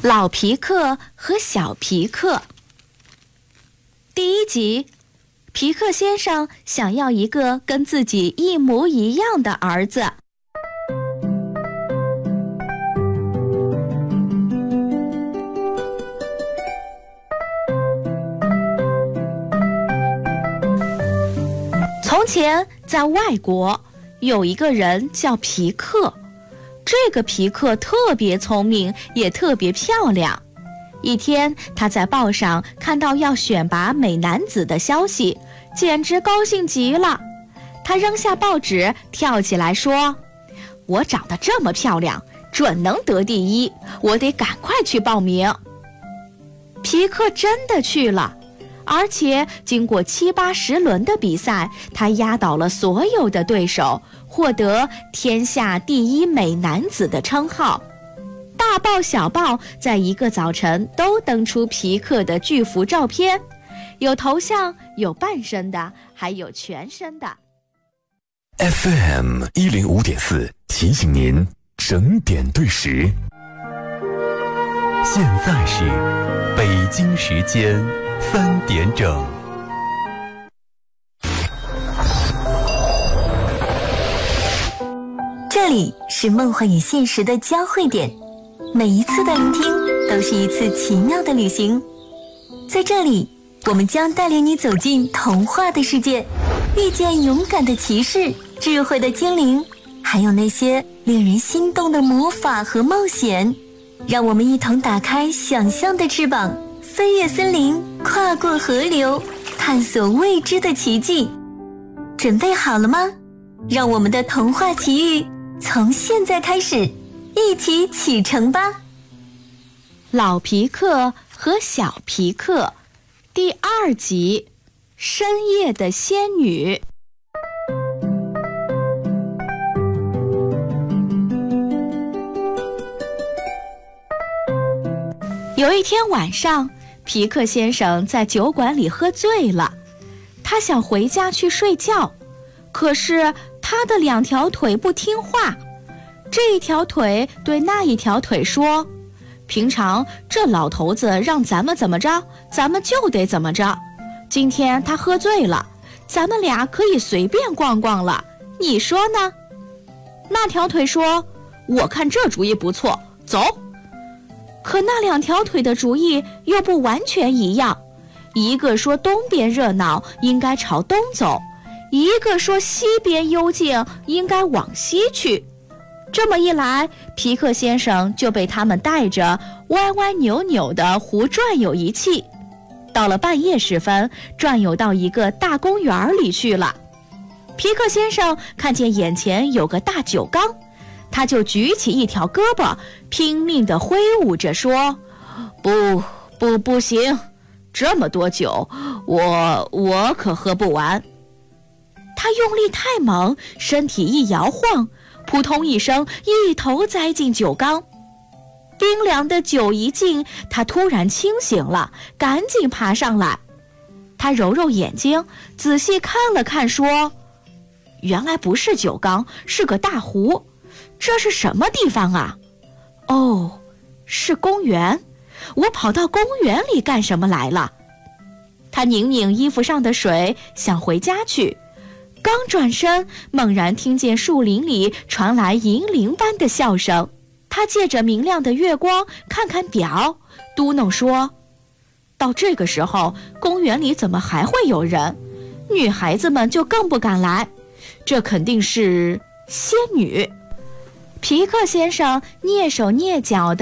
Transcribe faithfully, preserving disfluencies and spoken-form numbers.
老皮克和小皮克。第一集，皮克先生想要一个跟自己一模一样的儿子。从前，在外国有一个人叫皮克。这个皮克特别聪明，也特别漂亮。一天，他在报上看到要选拔美男子的消息，简直高兴极了。他扔下报纸，跳起来说：“我长得这么漂亮，准能得第一，我得赶快去报名。”皮克真的去了，而且经过七八十轮的比赛，他压倒了所有的对手，获得天下第一美男子的称号。大报小报在一个早晨都登出皮克的巨幅照片，有头像，有半身的，还有全身的。 F M 一零五点四提醒您整点对时，现在是北京时间三点整。 这里是梦幻与现实的交汇点，每一次的聆听都是一次奇妙的旅行。在这里，我们将带领你走进童话的世界，遇见勇敢的骑士、智慧的精灵，还有那些令人心动的魔法和冒险。让我们一同打开想象的翅膀，飞越森林，跨过河流，探索未知的奇迹。准备好了吗？让我们的童话奇遇从现在开始，一起启程吧！ 老皮克和小皮克第二集，深夜的仙女。有一天晚上，皮克先生在酒馆里喝醉了，他想回家去睡觉，可是他的两条腿不听话。这一条腿对那一条腿说：“平常这老头子让咱们怎么着，咱们就得怎么着。今天他喝醉了，咱们俩可以随便逛逛了，你说呢？”那条腿说：“我看这主意不错，走。”可那两条腿的主意又不完全一样，一个说东边热闹，应该朝东走，一个说西边幽静，应该往西去。这么一来，皮克先生就被他们带着歪歪扭扭地胡转悠一气。到了半夜时分，转悠到一个大公园里去了。皮克先生看见眼前有个大酒缸，他就举起一条胳膊，拼命地挥舞着说：“不不不行，这么多酒，我我可喝不完。”他用力太猛，身体一摇晃，扑通一声，一头栽进酒缸。冰凉的酒一进，他突然清醒了，赶紧爬上来。他揉揉眼睛，仔细看了看，说：“原来不是酒缸，是个大湖。这是什么地方啊？哦，是公园。我跑到公园里干什么来了？”他拧拧衣服上的水，想回家去。刚转身，猛然听见树林里传来银铃般的笑声。他借着明亮的月光看看表，嘟囔说：“到这个时候，公园里怎么还会有人？女孩子们就更不敢来，这肯定是仙女。”皮克先生蹑手蹑脚的